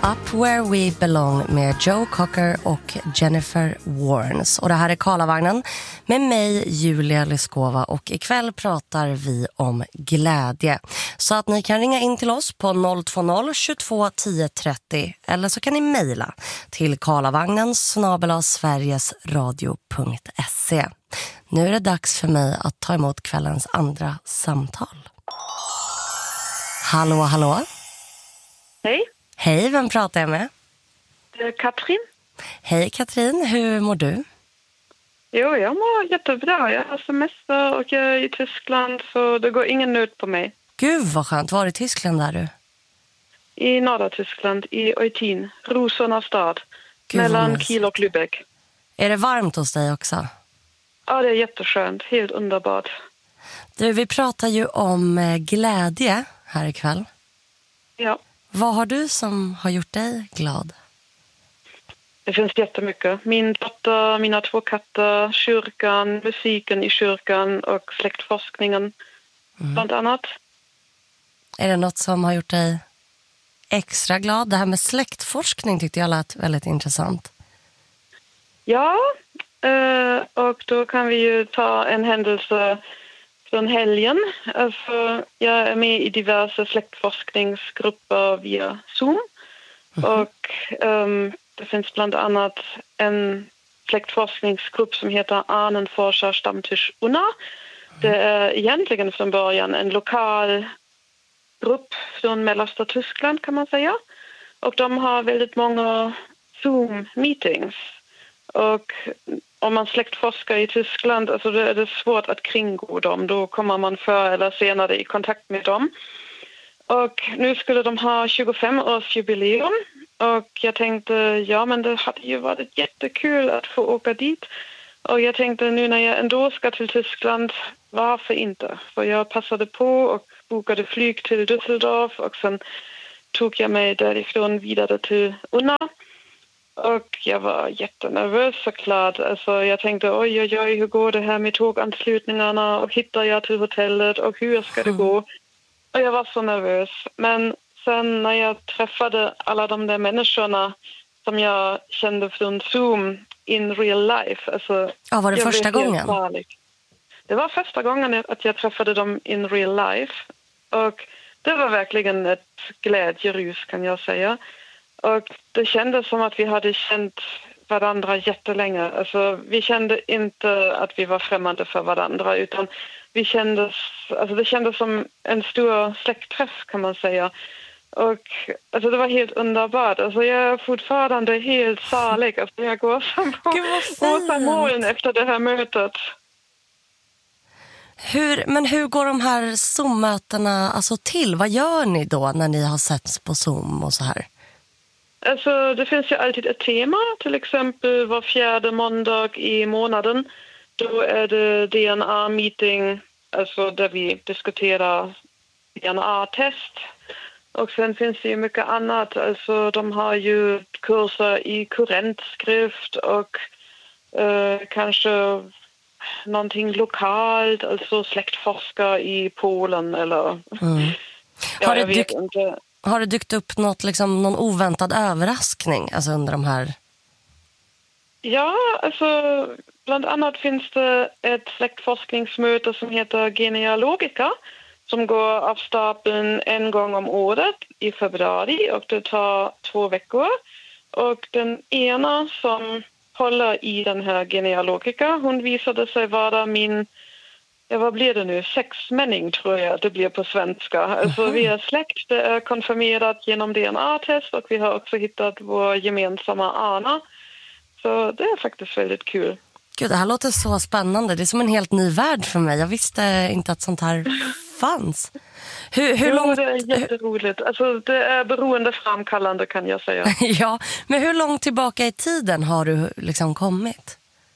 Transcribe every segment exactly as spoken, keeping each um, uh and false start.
Up Where We Belong med Joe Cocker och Jennifer Warnes. Och det här är Karlavagnen med mig, Julia Lyskova. Och ikväll pratar vi om glädje. Så att ni kan ringa in till oss på noll två noll tjugotvå tio trettio. Eller så kan ni mejla till karlavagnen snabel-a sverigesradio punkt se. Nu är det dags för mig att ta emot kvällens andra samtal. Hallå, hallå. Hej. Hej, vem pratar jag med? Katrin. Hej Katrin, hur mår du? Jo, jag mår jättebra. Jag har semester och jag är i Tyskland så det går ingen nöd på mig. Gud vad skönt, var i Tyskland är du? I norra Tyskland, i Eutin, Rosornas stad, Gud, mellan Kiel och Lübeck. Är det varmt hos dig också? Ja, det är jätteskönt, helt underbart. Du, vi pratar ju om eh, glädje här ikväll. Ja. Vad har du som har gjort dig glad? Det finns jättemycket. Min dotter, mina två katter, kyrkan, musiken i kyrkan och släktforskningen mm. bland annat. Är det något som har gjort dig extra glad? Det här med släktforskning tyckte jag lät väldigt intressant. Ja, och då kan vi ju ta en händelse från helgen. Alltså, jag är med i diverse släktforskningsgrupper via Zoom. Mm. Och um, det finns bland annat en släktforskningsgrupp som heter Ahnenforscher Stammtisch Unna. Mm. Det är egentligen från början en lokal grupp från mellersta Tyskland kan man säga. Och de har väldigt många Zoom-meetings. Och om man släktforskar i Tyskland, alltså det är det svårt att kringgå dem. Då kommer man förr eller senare i kontakt med dem. Och nu skulle de ha tjugofem-årsjubileum. Och jag tänkte, ja men det hade ju varit jättekul att få åka dit. Och jag tänkte nu när jag ändå ska till Tyskland, varför inte? För jag passade på och bokade flyg till Düsseldorf. Och sen tog jag mig därifrån vidare till Unna. Och jag var jättenervös såklart. Alltså jag tänkte, oj, oj, oj, hur går det här med tåganslutningarna? Och hittar jag till hotellet? Och hur ska det gå? Och jag var så nervös. Men sen när jag träffade alla de där människorna som jag kände från Zoom in real life. Alltså, ja, var det första gången? Det var första gången att jag träffade dem in real life. Och det var verkligen ett glädjerus kan jag säga. Och det kändes som att vi hade känt varandra jättelänge. Alltså, vi kände inte att vi var främmande för varandra utan vi kändes, alltså det kändes som en stor släktträff kan man säga. Och alltså det var helt underbart. Alltså jag är fortfarande helt salig. Alltså jag går som på rosa moln efter det här mötet. Hur, men hur går de här Zoom-mötena alltså till? Vad gör ni då när ni har setts på Zoom och så här? Alltså det finns ju alltid ett tema, till exempel var fjärde måndag i månaden. Då är det D N A-meeting, alltså där vi diskuterar D N A-test. Och sen finns det ju mycket annat, alltså de har ju kurser i kurrentskrift och eh, kanske någonting lokalt, alltså släktforskare i Polen eller... Mm. Ja, har det jag vet dykt... inte... Har det dykt upp något, liksom, någon oväntad överraskning alltså under de här? Ja, alltså bland annat finns det ett släktforskningsmöte som heter Genealogica som går av stapeln en gång om året i februari och det tar två veckor. Och den ena som håller i den här Genealogica, hon visade sig vara min... Ja, vad blir det nu? Sexmänning tror jag det blir på svenska. Alltså vi är släkt, det är konfirmerat genom D N A-test och vi har också hittat vår gemensamma Anna. Så det är faktiskt väldigt kul. Gud, det här låter så spännande. Det är som en helt ny värld för mig. Jag visste inte att sånt här fanns. Hur, hur jo, långt... det är jätteroligt. Alltså det är beroendeframkallande kan jag säga. Ja, men hur långt tillbaka i tiden har du liksom kommit?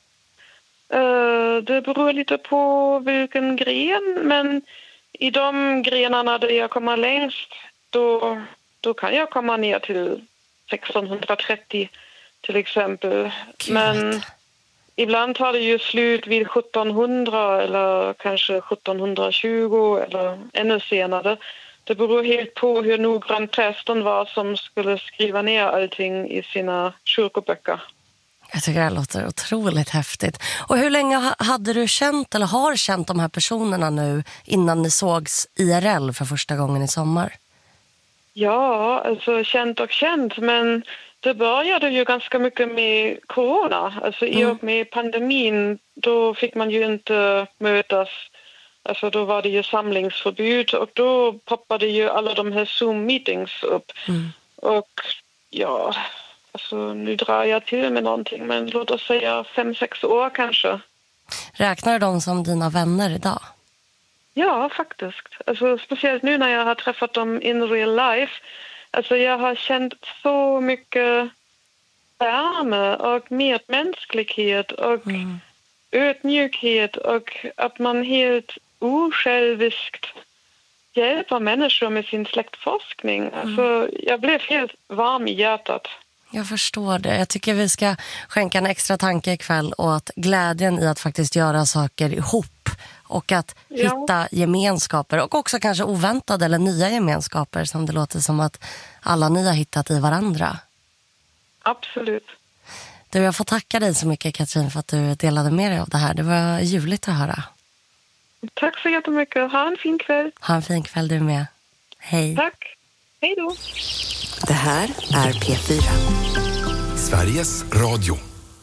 Det beror lite på vilken gren, men i de grenarna där jag kommer längst, då, då kan jag komma ner till sextonhundratrettio till exempel. Gud. Men ibland tar det ju slut vid sjuttonhundra eller kanske sjuttonhundratjugo eller ännu senare. det beror helt på hur noggrann prästen var som skulle skriva ner allting i sina kyrkoböcker. Jag tycker det låter otroligt häftigt. Och hur länge hade du känt eller har känt de här personerna nu innan ni sågs I R L för första gången i sommar? Ja, alltså känt och känt, men det började ju ganska mycket med corona. Alltså i och med pandemin, då fick man ju inte mötas. Alltså då var det ju samlingsförbud och då poppade ju alla de här Zoom-meetings upp. Mm. Och ja, alltså nu drar jag till med någonting, men låt oss säga fem, sex år kanske. Räknar du dem som dina vänner idag? Ja, faktiskt. Alltså speciellt nu när jag har träffat dem in real life. Alltså jag har känt så mycket värme och medmänsklighet och mm. ödmjukhet och att man helt osjälviskt hjälper människor med sin släktforskning. Mm. Alltså jag blev helt varm i hjärtat. Jag förstår det. Jag tycker vi ska skänka en extra tanke ikväll åt glädjen i att faktiskt göra saker ihop. Och att ja. hitta gemenskaper och också kanske oväntade eller nya gemenskaper som det låter som att alla ni har hittat i varandra. Absolut. Du, jag får tacka dig så mycket, Katrin, för att du delade med dig av det här. Det var ljuvligt att höra. Tack så jättemycket. Ha en fin kväll. Ha en fin kväll du med. Hej. Tack. Hej då. Det här är P fyra. Sveriges Radio.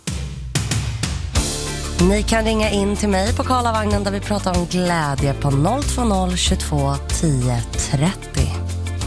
Ni kan ringa in till mig på Karlavagnen där vi pratar om glädje på noll två noll tjugotvå tio trettio.